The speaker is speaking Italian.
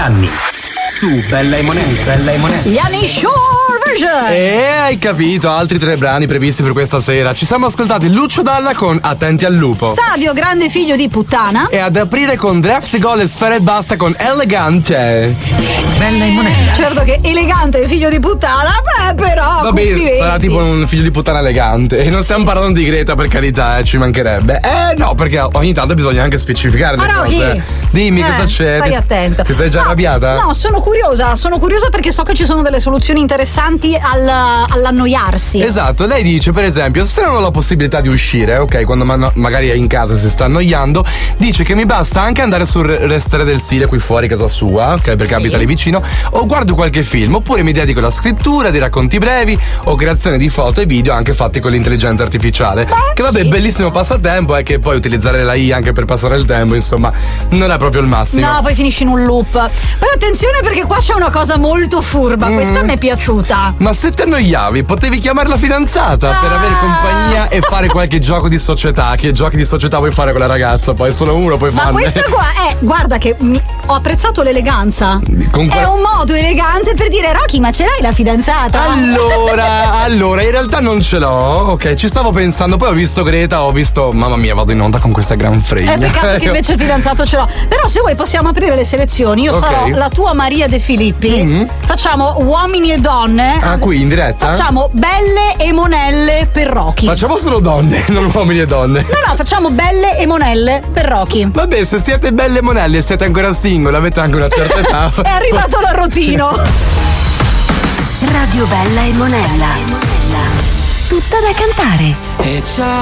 anni. Su Bella e Monella. Bella e Monella. Gli anni Shore Version. E hai capito, altri 3 brani previsti per questa sera. Ci siamo ascoltati Lucio Dalla con Attenti al lupo. Stadio grande figlio di puttana. E ad aprire con Draft Goal e Sfera e Basta con Elegante. Bella e Monella. Certo che elegante è figlio di puttana, beh però. Vabbè, complimenti. sarà tipo un figlio di puttana elegante. E non stiamo parlando di Greta, per carità, ci mancherebbe. No, perché ogni tanto bisogna anche specificare le cose. Dimmi cosa c'è. Stai attento. Ti sei già arrabbiata? No, sono curiosa perché so che ci sono delle soluzioni interessanti all'annoiarsi. Esatto, lei dice per esempio, se non ho la possibilità di uscire, ok, quando magari è in casa si sta annoiando, dice che mi basta anche andare sul Restare del Sile qui fuori casa sua, ok, perché abita lì vicino, o guardo qualche film, oppure mi dedico alla scrittura, di racconti brevi o creazione di foto e video anche fatti con l'intelligenza artificiale. Che vabbè, bellissimo passatempo, è che poi utilizzare la IA anche per passare il tempo, insomma, non è proprio il massimo. No, poi finisci in un loop. Poi attenzione perché qua c'è una cosa molto furba, questa mi è piaciuta. Ma se ti annoiavi, potevi chiamare la fidanzata per avere compagnia e fare qualche gioco di società. Che giochi di società puoi fare con la ragazza? Poi solo uno puoi farne. Ma questa qua guarda che ho apprezzato l'eleganza. È un modo elegante per dire Rocky, ma ce l'hai la fidanzata? Allora, in realtà non ce l'ho. Ok, ci stavo pensando, poi ho visto Greta, ho visto, mamma mia, vado in onda con questa gran fregna. È peccato che invece il fidanzato ce l'ho. Però se vuoi possiamo aprire le selezioni. Io sarò la tua Maria De Filippi. Facciamo uomini e donne. Ah, qui in diretta? Facciamo belle e monelle per Rocky. Facciamo solo donne, non uomini e donne. No, facciamo belle e monelle per Rocky. Vabbè, se siete belle monelle e siete ancora single, avete anche una certa età. È arrivato l'arrotino. Radio Bella e Monella. Tutta da cantare. E ciao.